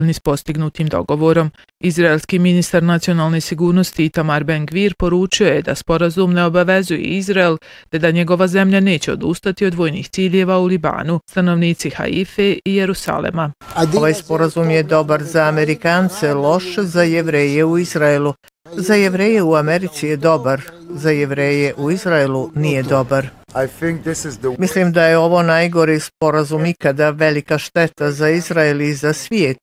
s postignutim dogovorom. Izraelski ministar nacionalne sigurnosti Itamar Ben-Gvir poručio je da sporazum ne obavezuje Izrael te da njegova zemlja neće odustati od vojnih ciljeva u Libanu, stanovnici Haife i Jerusalema. Ovaj sporazum je dobar za Amerikance, loš za Jevreje u Izraelu. Za Jevreje u Americi je dobar, za Jevreje u Izraelu nije dobar. Mislim da je ovo najgori sporazum ikada, velika šteta za Izrael i za svijet,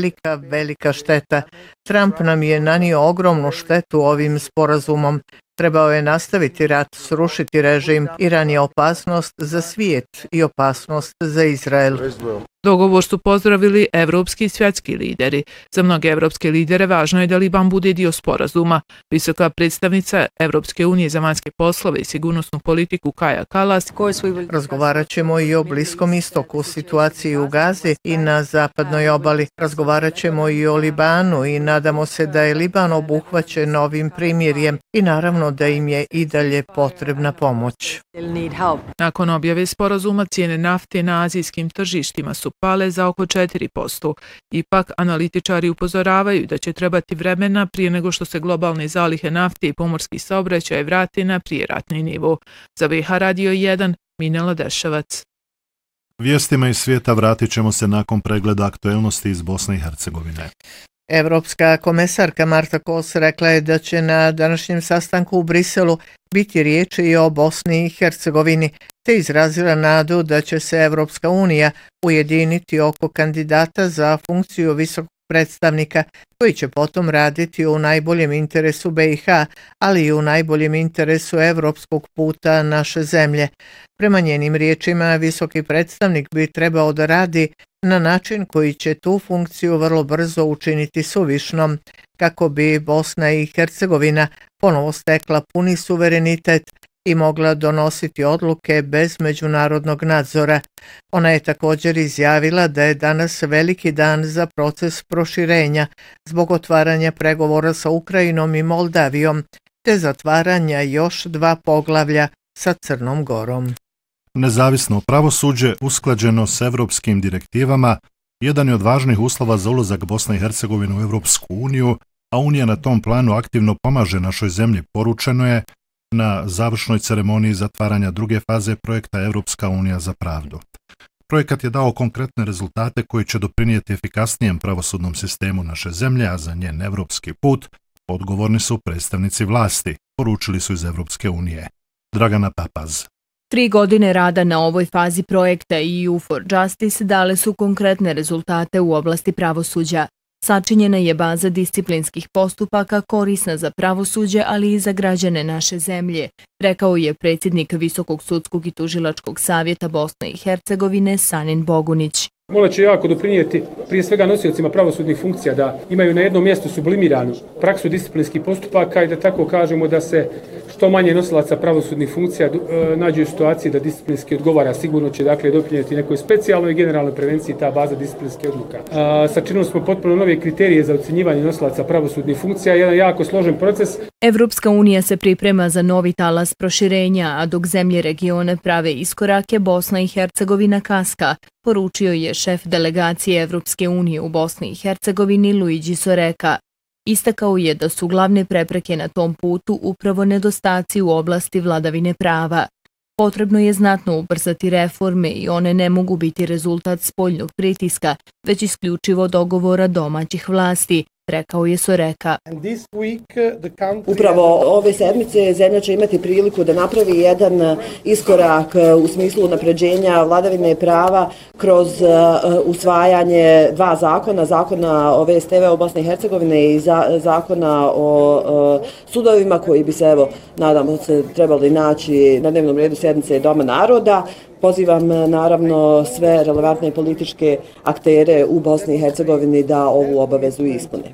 velika šteta. Trump nam je nanio ogromnu štetu ovim sporazumom. Trebao je nastaviti rat, srušiti režim. Iran je opasnost za svijet i opasnost za Izrael. Dogovor su pozdravili evropski i svjetski lideri. Za mnoge evropske lidere važno je da Liban bude dio sporazuma. Visoka predstavnica Evropske unije za vanjske poslove i sigurnosnu politiku Kaja Kallas. Razgovarat ćemo i o Bliskom istoku, situaciji u Gazi i na zapadnoj obali. Razgovarat ćemo i o Libanu i nadamo se da je Liban obuhvaćen novim primirjem i naravno da im je i dalje potrebna pomoć. Nakon objave sporazuma cijene nafte na azijskim tržištima su pale za oko 4%. Ipak, analitičari upozoravaju da će trebati vremena prije nego što se globalne zalihe nafte i pomorski saobraćaj vrate na prijeratni nivo. Za VH Radio 1, Minela Dešavac. Vijestima iz svijeta vratit ćemo se nakon pregleda aktuelnosti iz Bosne i Hercegovine. Evropska komesarka Marta Kos rekla je da će na današnjem sastanku u Briselu biti riječi i o Bosni i Hercegovini, te izrazila nadu da će se Evropska unija ujediniti oko kandidata za funkciju visokog predstavnika koji će potom raditi u najboljem interesu BiH, ali i u najboljem interesu evropskog puta naše zemlje. Prema njenim riječima, visoki predstavnik bi trebao da radi na način koji će tu funkciju vrlo brzo učiniti suvišnom, kako bi Bosna i Hercegovina ponovo stekla puni suverenitet i mogla donositi odluke bez međunarodnog nadzora. Ona je također izjavila da je danas veliki dan za proces proširenja zbog otvaranja pregovora sa Ukrajinom i Moldavijom, te zatvaranja još 2 poglavlja sa Crnom Gorom. Nezavisno pravosuđe usklađeno s evropskim direktivama jedan je od važnih uslova za ulazak Bosne i Hercegovine u Evropsku uniju, a Unija na tom planu aktivno pomaže našoj zemlji, poručeno je na završnoj ceremoniji zatvaranja druge faze projekta Evropska unija za pravdu. Projekat je dao konkretne rezultate koji će doprinijeti efikasnijem pravosudnom sistemu naše zemlje, a za njen evropski put odgovorni su predstavnici vlasti, poručili su iz Evropske unije. Dragana Papaz. 3 godine rada na ovoj fazi projekta EU for Justice dale su konkretne rezultate u oblasti pravosuđa. Sačinjena je baza disciplinskih postupaka korisna za pravosuđe, ali i za građane naše zemlje, rekao je predsjednik Visokog sudskog i tužilačkog savjeta Bosne i Hercegovine Sanin Bogunić. Mola će jako doprinijeti prije svega nosiocima pravosudnih funkcija da imaju na jednom mjestu sublimiranu praksu disciplinskih postupaka i da tako kažemo da se što manje nosilaca pravosudnih funkcija nađe u situaciji da disciplinski odgovara. Sigurno će dakle doprinijeti nekoj specijalnoj i generalnoj prevenciji ta baza disciplinske odluka. Sačinili smo potpuno nove kriterije za ocjenjivanje nosilaca pravosudnih funkcija, jedan jako složen proces. Evropska unija se priprema za novi talas proširenja, a dok zemlje regione prave iskorake, Bosna i Hercegovina kaska, poručio je šef delegacije Evropske unije u Bosni i Hercegovini Luigi Soreka. Istakao je da su glavne prepreke na tom putu upravo nedostaci u oblasti vladavine prava. Potrebno je znatno ubrzati reforme i one ne mogu biti rezultat spoljnog pritiska, već isključivo dogovora domaćih vlasti, rekao je Soreka. Upravo ove sedmice zemlja će imati priliku da napravi jedan iskorak u smislu unapređenja vladavine prava kroz usvajanje 2 zakona, zakona o VSTV u Bosni i Hercegovine i zakona o sudovima koji bi se, evo, nadamo se, trebali naći na dnevnom redu sjednice Doma naroda. Pozivam naravno sve relevantne političke aktere u Bosni i Hercegovini da ovu obavezu ispune.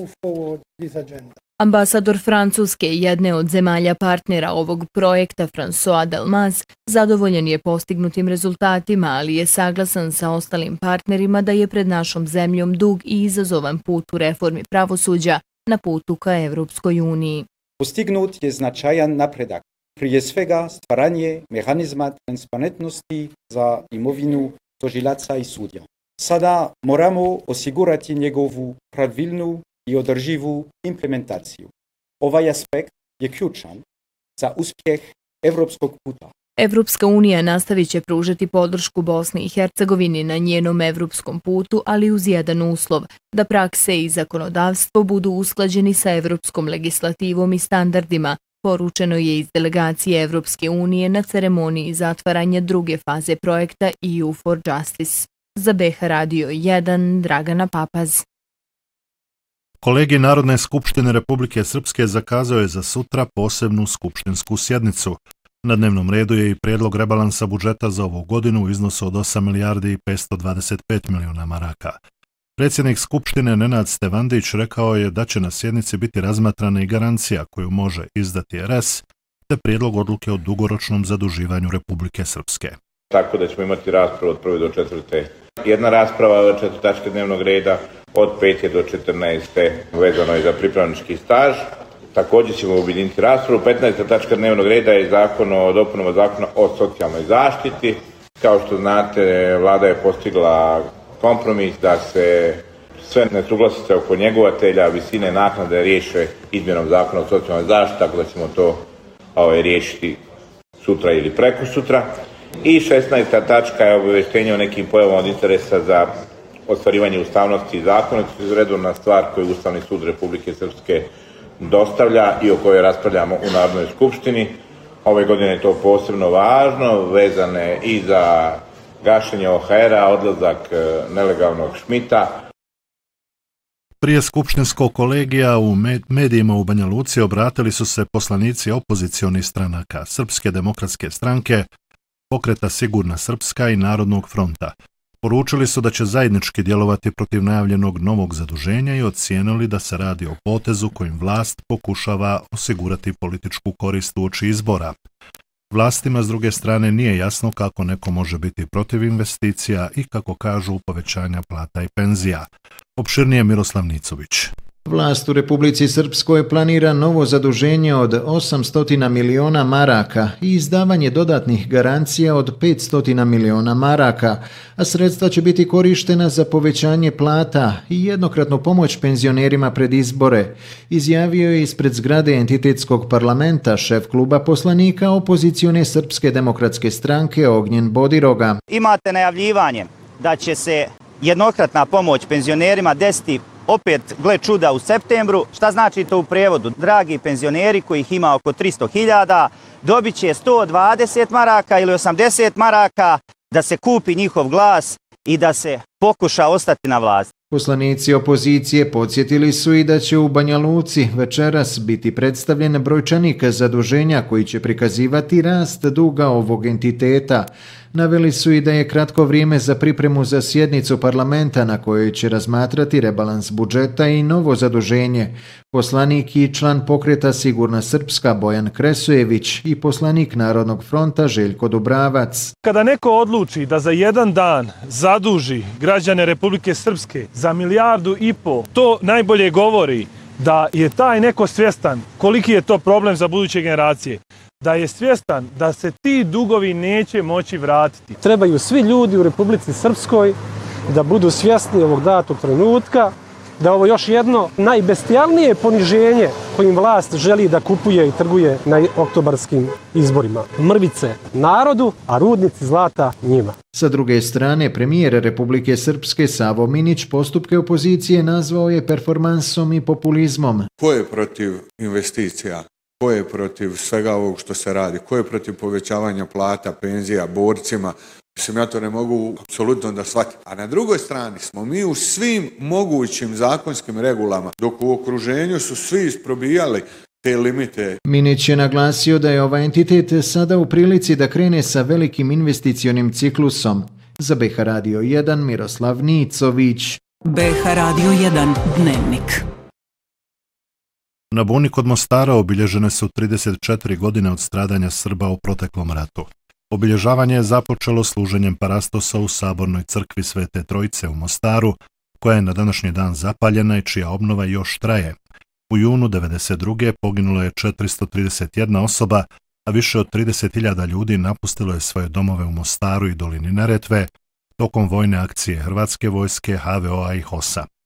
Ambasador Francuske, jedne od zemalja partnera ovog projekta, François Delmas, zadovoljan je postignutim rezultatima, ali je saglasan sa ostalim partnerima da je pred našom zemljom dug i izazovan put u reformi pravosuđa na putu ka Evropskoj uniji. Postignut je značajan napredak. Prije svega stvaranje mehanizma transparentnosti za imovinu tužilaca i sudija. Sada moramo osigurati njegovu pravilnu i održivu implementaciju. Ovaj aspekt je ključan za uspjeh evropskog puta. Evropska unija nastavit će pružati podršku Bosni i Hercegovini na njenom evropskom putu, ali uz jedan uslov, da prakse i zakonodavstvo budu usklađeni sa evropskom legislativom i standardima, poručeno je iz delegacije Evropske unije na ceremoniji zatvaranja druge faze projekta EU for Justice. Za BH Radio 1, Dragana Papaz. Kolegij Narodne skupštine Republike Srpske zakazao je za sutra posebnu skupštinsku sjednicu. Na dnevnom redu je i prijedlog rebalansa budžeta za ovu godinu u iznosu od 8 milijardi i 525 miliona maraka. Predsjednik Skupštine Nenad Stevandić rekao je da će na sjednici biti razmatrana i garancija koju može izdati RS, te prijedlog odluke o dugoročnom zaduživanju Republike Srpske. Tako da ćemo imati raspravu od 1. do 4. Jedna rasprava od 4 tačke dnevnog reda, od 5. do 14. vezano je za pripravnički staž. Također ćemo objediniti raspravu. 15. tačka dnevnog reda je zakon o dopunama zakona o socijalnoj zaštiti. Kao što znate, vlada je postigla kompromis da se sve nesuglasice oko njegovatelja, visine naknade riješe izmjenom zakona o socijalnoj zaštiti, tako da ćemo to riješiti sutra ili prekosutra. I 16. tačka je obavještenje o nekim pojavama od interesa za ostvarivanje ustavnosti i zakonitosti, redovna stvar koju Ustavni sud Republike Srpske dostavlja i o kojoj raspravljamo u Narodnoj skupštini. Ove godine je to posebno važno, vezane i za gašenje OHR-a, odlazak nelegalnog Šmita. Prije skupštinskog kolegija u medijima u Banja Luci obratili su se poslanici opozicionih stranaka Srpske demokratske stranke, Pokreta Sigurna Srpska i Narodnog fronta. Poručili su da će zajednički djelovati protiv najavljenog novog zaduženja i ocijenili da se radi o potezu kojim vlast pokušava osigurati političku korist uoči izbora. Vlastima s druge strane nije jasno kako neko može biti protiv investicija i, kako kažu, povećanja plata i penzija. Opširnije Miroslav Nicović. Vlast u Republici Srpskoj planira novo zaduženje od 800 miliona maraka i izdavanje dodatnih garancija od 500 miliona maraka, a sredstva će biti korištena za povećanje plata i jednokratnu pomoć penzionerima pred izbore, izjavio je ispred zgrade entitetskog parlamenta šef kluba poslanika opozicione Srpske demokratske stranke Ognjen Bodiroga. Imate najavljivanje da će se jednokratna pomoć penzionerima desiti opet, gle čuda, u septembru. Šta znači to u prevodu? Dragi penzioneri, kojih ima oko 300.000, dobit će 120 maraka ili 80 maraka da se kupi njihov glas i da se pokuša ostati na vlasti. Poslanici opozicije podsjetili su i da će u Banja Luci večeras biti predstavljen brojčanik zaduženja koji će prikazivati rast duga ovog entiteta. Naveli su i da je kratko vrijeme za pripremu za sjednicu parlamenta na kojoj će razmatrati rebalans budžeta i novo zaduženje. Poslanik i član Pokreta Sigurna Srpska Bojan Kresojević i poslanik Narodnog fronta Željko Dubravac. Kada neko odluči da za jedan dan zaduži građane Republike Srpske za 1,5 milijardu, to najbolje govori da je taj neko svjestan koliki je to problem za buduće generacije. Da je svjestan da se ti dugovi neće moći vratiti. Trebaju svi ljudi u Republici Srpskoj da budu svjesni ovog datog trenutka, da ovo još jedno najbestijalnije poniženje kojim vlast želi da kupuje i trguje na oktobarskim izborima. Mrvice narodu, a rudnici zlata njima. Sa druge strane, premijer Republike Srpske Savo Minić postupke opozicije nazvao je performansom i populizmom. Ko je protiv investicija? Ko je protiv svega ovog što se radi? Ko je protiv povećavanja plata, penzija, borcima? Mislim, ja to ne mogu apsolutno da shvatim. A na drugoj strani smo mi u svim mogućim zakonskim regulama, dok u okruženju su svi isprobijali te limite. Minić je naglasio da je ovaj entitet sada u prilici da krene sa velikim investicionim ciklusom. Za BH Radio 1, Miroslav Nicović. BH Radio 1, Dnevnik. Na Buni kod Mostara obilježene su 34 godine od stradanja Srba u proteklom ratu. Obilježavanje je započelo služenjem parastosa u Sabornoj crkvi Svete Trojice u Mostaru, koja je na današnji dan zapaljena i čija obnova još traje. U junu 1992. poginulo je 431 osoba, a više od 30.000 ljudi napustilo je svoje domove u Mostaru i dolini Neretve, tokom vojne akcije Hrvatske vojske, HVO-a i HOS-a.